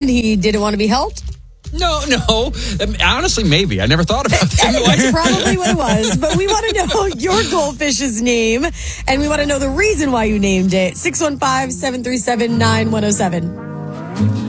he didn't want to be helped? No. Honestly, maybe. I never thought about that. That's probably what it was. But we want to know your goldfish's name, and we want to know the reason why you named it. 615-737-9107.